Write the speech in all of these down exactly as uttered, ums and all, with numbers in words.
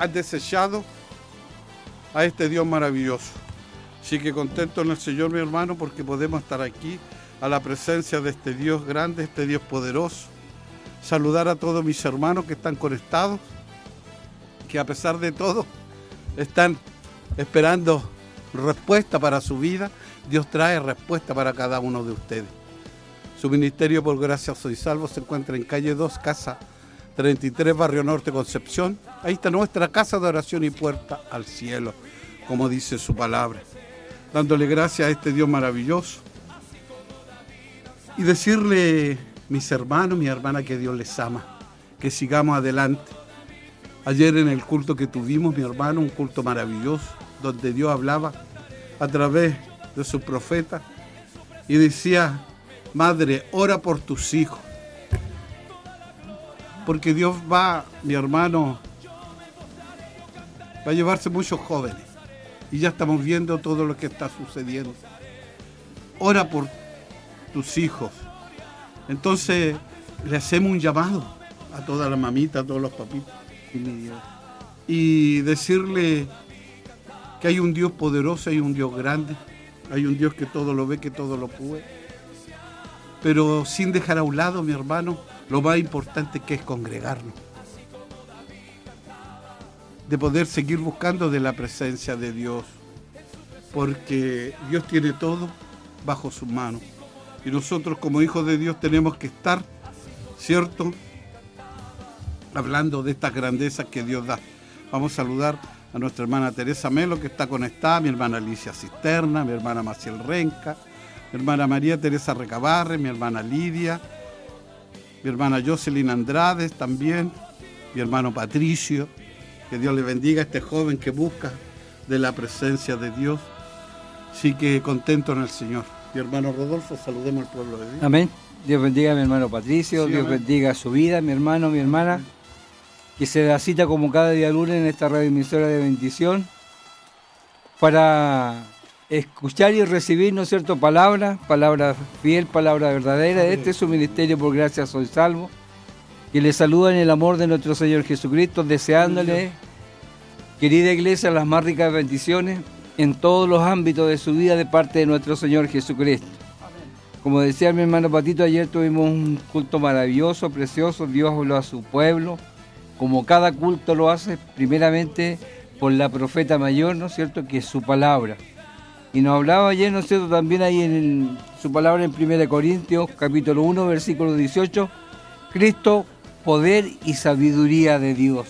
han desechado a este Dios maravilloso. Así que contento en el Señor, mi hermano, porque podemos estar aquí a la presencia de este Dios grande, este Dios poderoso. Saludar a todos mis hermanos que están conectados, que a pesar de todo están esperando respuesta para su vida. Dios trae respuesta para cada uno de ustedes. Su ministerio por gracia soy salvo se encuentra en calle dos, casa treinta y tres, Barrio Norte, Concepción. Ahí está nuestra casa de oración y puerta al cielo, como dice su palabra. Dándole gracias a este Dios maravilloso. Y decirle, mis hermanos, mi hermana, que Dios les ama, que sigamos adelante. Ayer en el culto que tuvimos, mi hermano, un culto maravilloso, donde Dios hablaba a través de su profeta y decía, madre, ora por tus hijos. Porque Dios va, mi hermano, va a llevarse muchos jóvenes. Y ya estamos viendo todo lo que está sucediendo. Ora por tus hijos. Entonces, le hacemos un llamado a todas las mamitas, a todos los papitos. Y decirle que hay un Dios poderoso, hay un Dios grande, hay un Dios que todo lo ve, que todo lo puede. Pero sin dejar a un lado, mi hermano, lo más importante que es congregarnos. De poder seguir buscando de la presencia de Dios. Porque Dios tiene todo bajo sus manos. Y nosotros como hijos de Dios tenemos que estar, ¿cierto?, hablando de estas grandezas que Dios da. Vamos a saludar a nuestra hermana Teresa Melo, que está conectada, mi hermana Alicia Cisterna, mi hermana Maciel Renca, mi hermana María Teresa Recabarre, mi hermana Lidia, mi hermana Jocelyn Andrade también, mi hermano Patricio. Que Dios le bendiga a este joven que busca de la presencia de Dios. Así que contento en el Señor. Mi hermano Rodolfo, saludemos al pueblo de Dios. Amén. Dios bendiga a mi hermano Patricio, sí, Dios amén. Bendiga su vida, mi hermano, mi hermana, que se da cita como cada día lunes en esta radio emisora de bendición para escuchar y recibir, ¿no es cierto?, palabra, palabra fiel, palabra verdadera. Este es su ministerio por gracia soy salvo, que le saluda en el amor de nuestro Señor Jesucristo, deseándole, querida iglesia, las más ricas bendiciones en todos los ámbitos de su vida de parte de nuestro Señor Jesucristo. Como decía mi hermano Patito, ayer tuvimos un culto maravilloso, precioso. Dios habló a su pueblo, como cada culto lo hace, primeramente por la profeta mayor, ¿no es cierto?, que es su palabra. Y nos hablaba ayer, ¿no es cierto?, también ahí en el, su palabra en primera Corintios, capítulo uno, versículo dieciocho, Cristo, poder y sabiduría de Dios.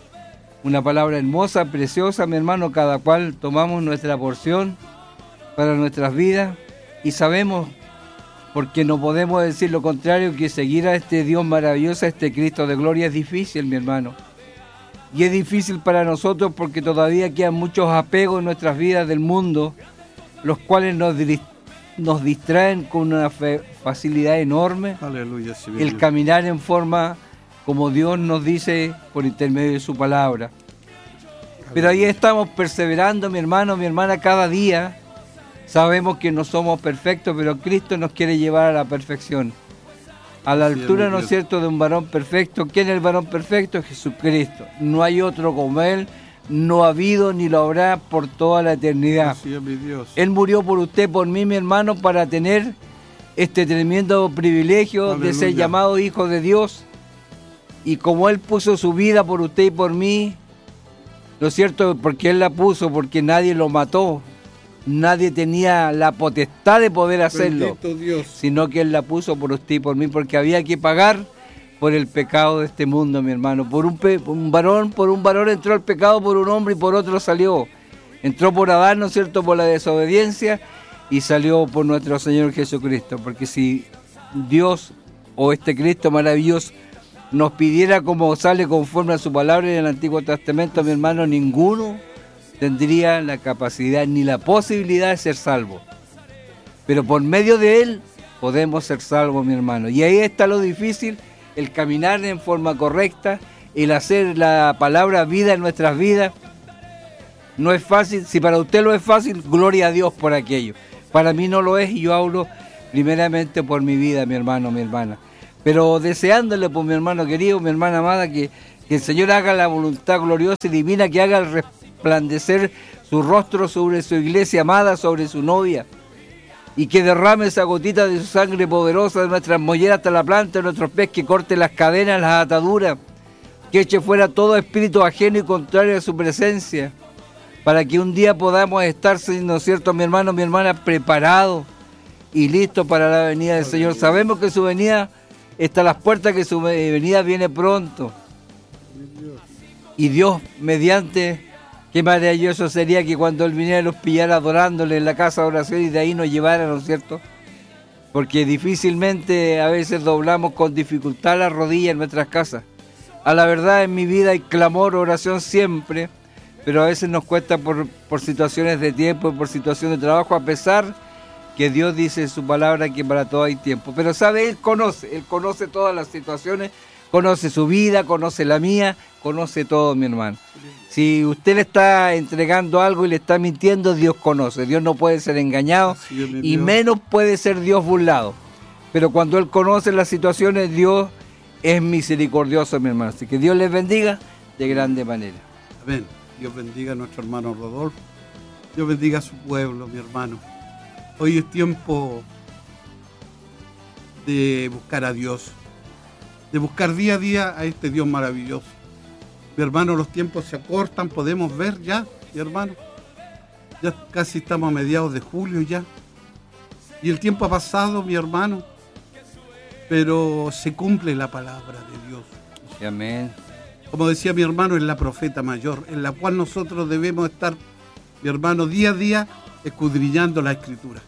Una palabra hermosa, preciosa, mi hermano, cada cual tomamos nuestra porción para nuestras vidas y sabemos, porque no podemos decir lo contrario, que seguir a este Dios maravilloso, a este Cristo de gloria es difícil, mi hermano. Y es difícil para nosotros porque todavía quedan muchos apegos en nuestras vidas del mundo, los cuales nos, nos distraen con una fe, facilidad enorme. Aleluya, sí, el caminar en forma como Dios nos dice por intermedio de su palabra. Aleluya. Pero ahí estamos perseverando, mi hermano, mi hermana, cada día. Sabemos que no somos perfectos, pero Cristo nos quiere llevar a la perfección. A la altura, ¿no es cierto?, de un varón perfecto. ¿Quién es el varón perfecto? Jesucristo. No hay otro como Él, no ha habido ni lo habrá por toda la eternidad. Así es, mi Dios. Él murió por usted, por mí, mi hermano, para tener este tremendo privilegio Aleluya. De ser llamado hijo de Dios. Y como Él puso su vida por usted y por mí, ¿no es cierto?, porque Él la puso, porque nadie lo mató. Nadie tenía la potestad de poder hacerlo, sino que Él la puso por usted y por mí, porque había que pagar por el pecado de este mundo, mi hermano. Por un, pe- por un varón, por un varón entró el pecado, por un hombre y por otro salió. Entró por Adán, ¿no es cierto?, por la desobediencia, y salió por nuestro Señor Jesucristo. Porque si Dios o este Cristo maravilloso nos pidiera como sale conforme a su palabra en el Antiguo Testamento, mi hermano, ninguno tendría la capacidad ni la posibilidad de ser salvo. Pero por medio de Él podemos ser salvos, mi hermano. Y ahí está lo difícil, el caminar en forma correcta, el hacer la palabra vida en nuestras vidas. No es fácil. Si para usted lo es fácil, gloria a Dios por aquello. Para mí no lo es, y yo hablo primeramente por mi vida, mi hermano, mi hermana. Pero deseándole por mi hermano querido, mi hermana amada, que Que el Señor haga la voluntad gloriosa y divina, que haga resplandecer su rostro sobre su iglesia amada, sobre su novia, y que derrame esa gotita de su sangre poderosa de nuestras molleras hasta la planta de nuestros pies, que corte las cadenas, las ataduras, que eche fuera todo espíritu ajeno y contrario a su presencia, para que un día podamos estar, ¿no es cierto, mi hermano, mi hermana, preparados y listos para la venida del Señor? Sabemos que su venida está a las puertas, que su venida viene pronto. Y Dios, mediante, qué maravilloso sería que cuando Él viniera los pillara adorándole en la casa de oración y de ahí nos llevara, ¿no es cierto? Porque difícilmente a veces doblamos con dificultad la rodilla en nuestras casas. A la verdad, en mi vida hay clamor, oración siempre, pero a veces nos cuesta por, por situaciones de tiempo, por situaciones de trabajo, a pesar que Dios dice en su palabra que para todo hay tiempo. Pero sabe, Él conoce, Él conoce todas las situaciones, conoce su vida, conoce la mía, conoce todo, mi hermano. Si usted le está entregando algo y le está mintiendo, Dios conoce. Dios no puede ser engañado y menos puede ser Dios burlado. Pero cuando Él conoce las situaciones, Dios es misericordioso, mi hermano. Así que Dios les bendiga de grande manera. Amén. Dios bendiga a nuestro hermano Rodolfo. Dios bendiga a su pueblo, mi hermano. Hoy es tiempo de buscar a Dios, de buscar día a día a este Dios maravilloso. Mi hermano, los tiempos se acortan, podemos ver ya, mi hermano. Ya casi estamos a mediados de julio ya. Y el tiempo ha pasado, mi hermano, pero se cumple la palabra de Dios. Sí, amén. Como decía mi hermano, es la profeta mayor, en la cual nosotros debemos estar, mi hermano, día a día escudriñando la Escritura.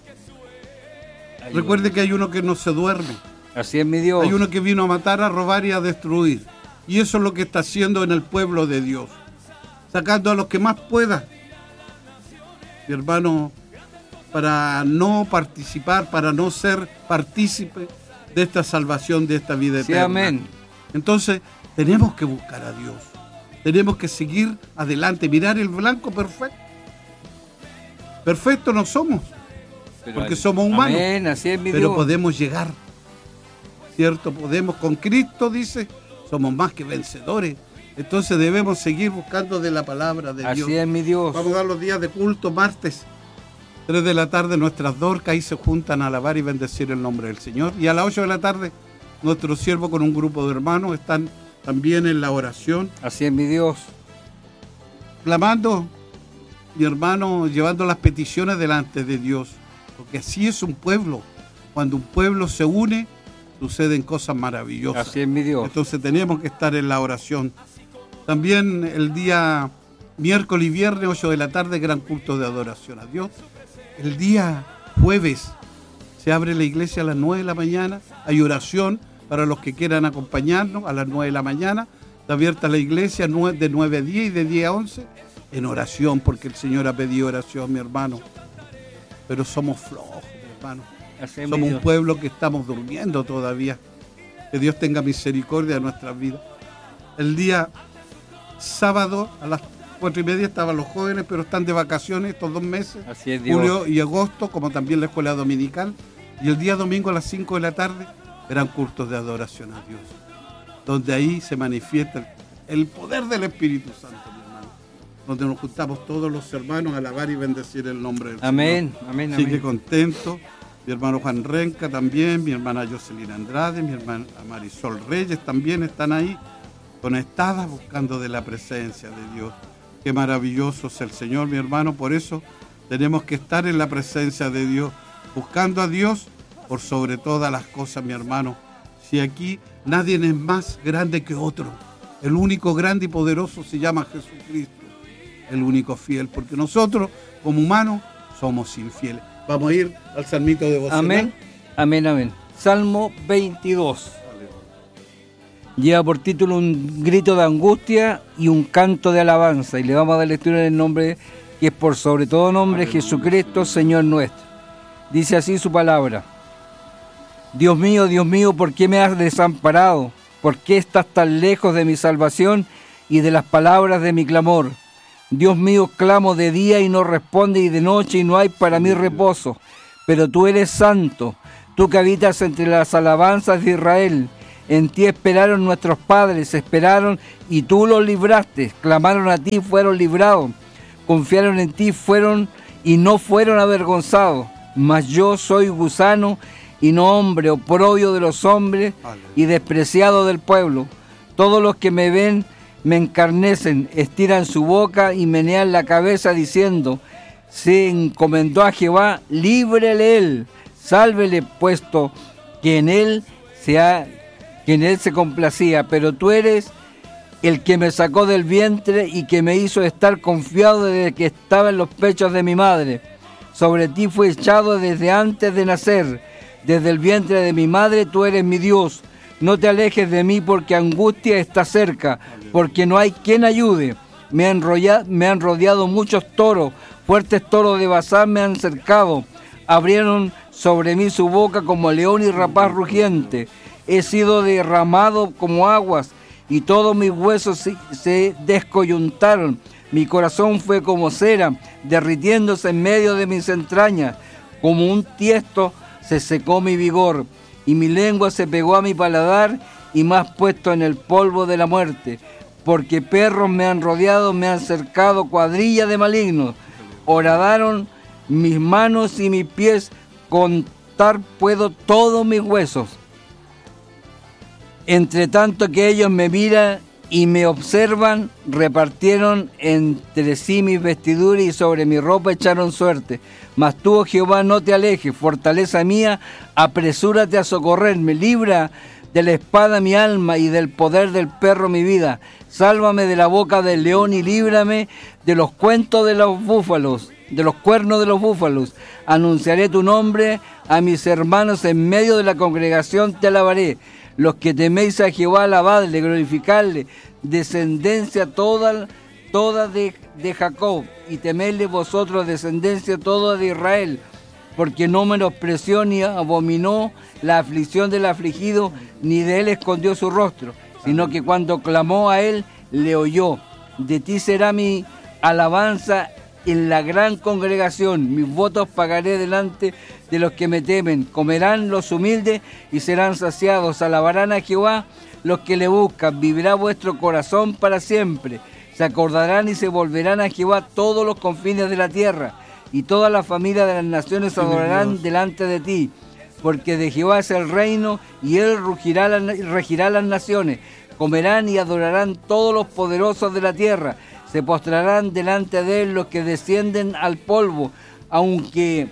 Ay, recuerde Dios. Que hay uno que no se duerme. Así es, mi Dios. Hay uno que vino a matar, a robar y a destruir. Y eso es lo que está haciendo en el pueblo de Dios. Sacando a los que más pueda, mi hermano, para no participar, para no ser partícipe de esta salvación, de esta vida eterna. Sí, amén. Entonces, tenemos que buscar a Dios. Tenemos que seguir adelante, mirar el blanco perfecto. Perfecto no somos, pero porque hay, somos humanos. Amén, así es, mi pero Dios. Podemos llegar, ¿cierto? Podemos, con Cristo, dice, somos más que vencedores. Entonces debemos seguir buscando de la palabra de así Dios. Así es, mi Dios. Vamos a dar los días de culto, martes, tres de la tarde, nuestras dorcas ahí se juntan a alabar y bendecir el nombre del Señor. Y a las ocho de la tarde, nuestro siervo con un grupo de hermanos están también en la oración. Así es, mi Dios. Clamando, mi hermano, llevando las peticiones delante de Dios. Porque así es un pueblo. Cuando un pueblo se une, suceden cosas maravillosas. Así es, mi Dios. Entonces tenemos que estar en la oración. También el día miércoles y viernes, ocho de la tarde, gran culto de adoración a Dios. El día jueves se abre la iglesia a las nueve de la mañana. Hay oración para los que quieran acompañarnos a las nueve de la mañana. Está abierta la iglesia de nueve a diez y de diez a once en oración, porque el Señor ha pedido oración, mi hermano. Pero somos flojos, mi hermano. Así somos un pueblo que estamos durmiendo todavía. Que Dios tenga misericordia de nuestras vidas. El día sábado a las cuatro y media estaban los jóvenes, pero están de vacaciones estos dos meses. Así es, Dios. Julio y agosto, como también la escuela dominical. Y el día domingo a las cinco de la tarde eran cultos de adoración a Dios, donde ahí se manifiesta el poder del Espíritu Santo, mi hermano, donde nos juntamos todos los hermanos a alabar y bendecir el nombre del amén, Señor. Amén, Así amén. que contento. Mi hermano Juan Renca también, mi hermana Jocelyn Andrade, mi hermana Marisol Reyes también están ahí conectadas buscando de la presencia de Dios. Qué maravilloso es el Señor, mi hermano. Por eso tenemos que estar en la presencia de Dios, buscando a Dios por sobre todas las cosas, mi hermano. Si aquí nadie es más grande que otro, el único grande y poderoso se llama Jesucristo, el único fiel, porque nosotros como humanos somos infieles. Vamos a ir al salmito devocional. Amén, amén, amén. Salmo veintidós. Lleva por título un grito de angustia y un canto de alabanza. Y le vamos a dar lectura en el nombre que es por sobre todo nombre, aleluya, Jesucristo, Señor nuestro. Dice así su palabra. Dios mío, Dios mío, ¿por qué me has desamparado? ¿Por qué estás tan lejos de mi salvación y de las palabras de mi clamor? Dios mío, clamo de día y no responde, y de noche y no hay para mí reposo. Pero tú eres santo, tú que habitas entre las alabanzas de Israel. En ti esperaron nuestros padres, esperaron y tú los libraste. Clamaron a ti, fueron librados. Confiaron en ti, fueron y no fueron avergonzados. Mas yo soy gusano y no hombre, oprobio de los hombres y despreciado del pueblo. Todos los que me ven me encarnecen, estiran su boca y menean la cabeza diciendo: se encomendó a Jehová, líbrele él, sálvele, puesto que en él se ha, que en él se complacía. Pero tú eres el que me sacó del vientre y que me hizo estar confiado desde que estaba en los pechos de mi madre. Sobre ti fue echado desde antes de nacer, desde el vientre de mi madre tú eres mi Dios. No te alejes de mí porque angustia está cerca, porque no hay quien ayude. Me han rodeado, me han rodeado muchos toros, fuertes toros de Basán me han cercado. Abrieron sobre mí su boca como león y rapaz rugiente. He sido derramado como aguas y todos mis huesos se, se descoyuntaron. Mi corazón fue como cera, derritiéndose en medio de mis entrañas. Como un tiesto se secó mi vigor, y mi lengua se pegó a mi paladar, y me has puesto en el polvo de la muerte. Porque perros me han rodeado, me han cercado cuadrilla de malignos. Horadaron mis manos y mis pies, contar puedo todos mis huesos. Entre tanto que ellos me miran y me observan, repartieron entre sí mis vestiduras y sobre mi ropa echaron suerte. Mas tú, oh Jehová, no te alejes, fortaleza mía, apresúrate a socorrerme, libra de la espada mi alma y del poder del perro mi vida. Sálvame de la boca del león y líbrame de los cuentos de los búfalos, de los cuernos de los búfalos. Anunciaré tu nombre a mis hermanos en medio de la congregación, te alabaré. Los que teméis a Jehová, alabadle, glorificadle, descendencia toda, toda de, de Jacob, y temedle vosotros, descendencia toda de Israel, porque no menospreció ni abominó la aflicción del afligido, ni de él escondió su rostro, sino que cuando clamó a él, le oyó. De ti será mi alabanza en la gran congregación, mis votos pagaré delante de los que me temen. Comerán los humildes y serán saciados, alabarán a Jehová los que le buscan, vivirá vuestro corazón para siempre. Se acordarán y se volverán a Jehová todos los confines de la tierra, y toda la familia de las naciones adorarán delante de ti, porque de Jehová es el reino, y él rugirá, regirá las naciones. Comerán y adorarán todos los poderosos de la tierra, se postrarán delante de él los que descienden al polvo, aunque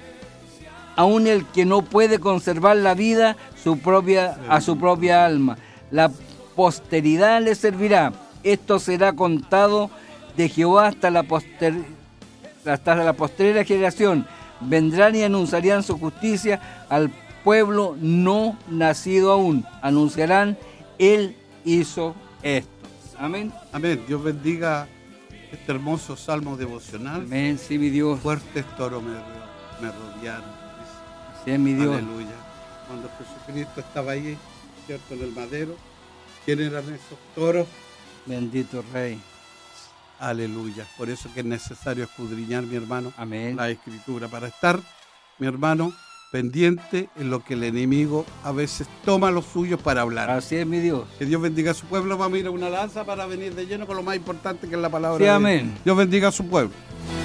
aun el que no puede conservar la vida su propia, a su propia alma. La posteridad le servirá. Esto será contado de Jehová hasta la, poster, hasta la postrera generación. Vendrán y anunciarán su justicia al pueblo no nacido aún. Anunciarán, él hizo esto. Amén. Amén. Dios bendiga este hermoso salmo devocional. Amén, sí, mi Dios. Fuertes toros me, me rodearon. Sí, mi Dios. Aleluya. Cuando Jesucristo estaba ahí, ¿cierto? En el madero, ¿quién eran esos toros? Bendito Rey. Aleluya. Por eso que es necesario escudriñar, mi hermano, amén, la Escritura, para estar, mi hermano, pendiente en lo que el enemigo a veces toma los suyos para hablar. Así es, mi Dios. Que Dios bendiga a su pueblo. Vamos a ir a una lanza para venir de lleno con lo más importante que es la palabra. Sí, amén. Dios bendiga a su pueblo.